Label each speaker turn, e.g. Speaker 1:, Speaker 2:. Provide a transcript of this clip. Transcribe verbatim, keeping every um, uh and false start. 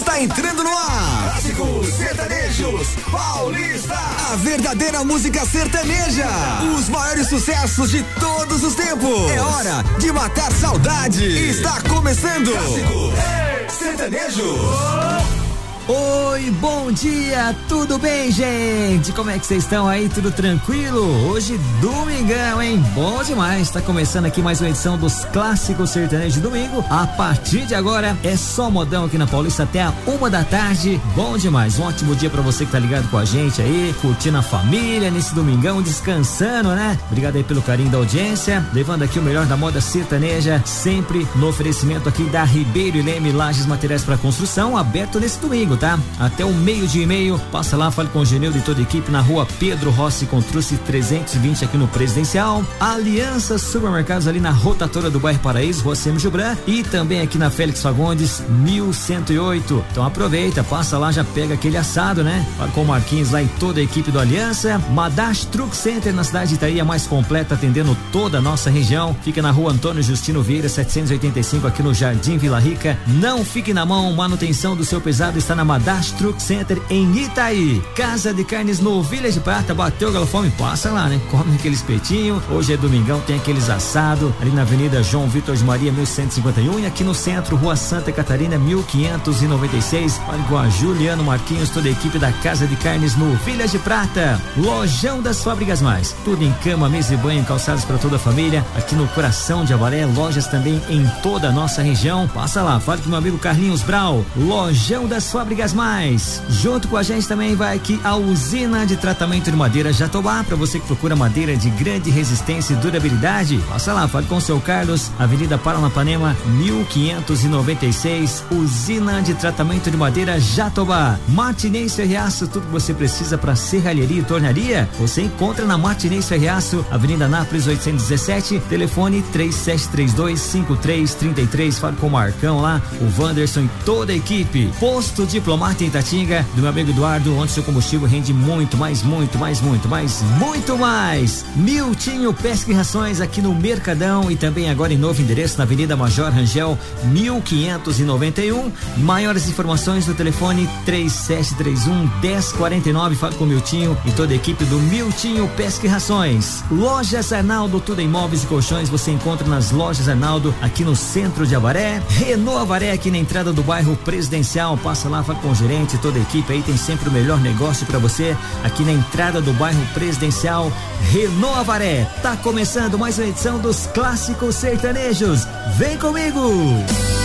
Speaker 1: está entrando no ar. Clássicos Sertanejos Paulista. A verdadeira música sertaneja. Os maiores sucessos de todos os tempos. É hora de matar saudade. Está começando. Clássicos Sertanejos.
Speaker 2: Oi, bom dia, tudo bem, gente? Como é que vocês estão aí? Tudo tranquilo? Hoje, domingão, hein? Bom demais, tá começando aqui mais uma edição dos Clássicos Sertanejos de domingo. A partir de agora, é só modão aqui na Paulista até a uma da tarde. Bom demais, um ótimo dia pra você que tá ligado com a gente aí, curtindo a família nesse domingão, descansando, né? Obrigado aí pelo carinho da audiência, levando aqui o melhor da moda sertaneja, sempre no oferecimento aqui da Ribeiro e Leme Lajes Materiais para Construção, aberto nesse domingo, tá? Até o meio-dia e meio, passa lá, fale com o Genildo e toda a equipe na rua Pedro Rossi Contrucci trezentos e vinte aqui no Presidencial. Aliança Supermercados ali na rotatória do bairro Paraíso, rua Semi Gibran, e também aqui na Félix Fagundes mil cento e oito. Então aproveita, passa lá, já pega aquele assado, né? Fala com o Marquinhos lá e toda a equipe do Aliança. Madash Truck Center na cidade de Itaí, a mais completa, atendendo toda a nossa região. Fica na rua Antônio Justino Vieira setecentos e oitenta e cinco aqui no Jardim Vila Rica. Não fique na mão, manutenção do seu pesado está na Madash Truck Center em Itaí. Casa de Carnes no Village Prata, bateu galo fome, passa lá, né? Come aquele espetinho. Hoje é domingão, tem aqueles assado ali na Avenida João Vitor de Maria mil cento e cinquenta e um e aqui no centro, Rua Santa Catarina mil quinhentos e noventa e seis. Olha com a Juliano Marquinhos, toda a equipe da Casa de Carnes no Village Prata. Lojão das Fábricas Mais, tudo em cama, mesa e banho, calçados para toda a família, aqui no coração de Avaré, lojas também em toda a nossa região. Passa lá, fale com meu amigo Carlinhos Brau. Lojão das Fábricas Mais. Junto com a gente também vai aqui a usina de tratamento de madeira Jatobá, para você que procura madeira de grande resistência e durabilidade. Passa lá, fale com o seu Carlos, Avenida Paranapanema mil quinhentos e noventa e seis, usina de tratamento de madeira Jatobá. Martinez Ferreaço, tudo que você precisa para serralheria e tornaria, você encontra na Martinez Ferreaço, Avenida Nápoles oitocentos e dezessete, telefone três sete três dois, cinco três três três. Fale com o Marcão lá, o Wanderson e toda a equipe. Posto Diplomata em Tatinga, do meu amigo Eduardo, onde seu combustível rende muito, mais, muito, mais, muito, mais, muito mais. Miltinho Pesca e Rações aqui no Mercadão e também agora em novo endereço na Avenida Major Rangel mil quinhentos e noventa e um. Maiores informações no telefone três sete três um, um zero quatro nove. Fala com o Miltinho e toda a equipe do Miltinho Pesca e Rações. Lojas Arnaldo, tudo em móveis e colchões você encontra nas Lojas Arnaldo aqui no centro de Avaré. Renault Avaré aqui na entrada do bairro Presidencial, passa lá, fala com o gerente, toda a equipe aí, tem sempre o melhor negócio para você aqui na entrada do bairro Presidencial. Renault Avaré. Tá começando mais uma edição dos Clássicos Sertanejos. Vem comigo!